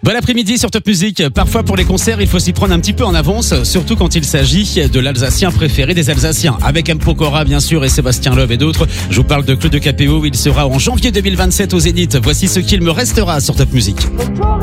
Bon après-midi sur Top Music. Parfois pour les concerts, il faut s'y prendre un petit peu en avance, surtout quand il s'agit de l'Alsacien préféré des Alsaciens. Avec M. Pokora bien sûr et Sébastien Loeb et d'autres. Je vous parle de Claude Capéo, il sera en janvier 2027 au Zénith. Voici ce qu'il me restera sur Top Music.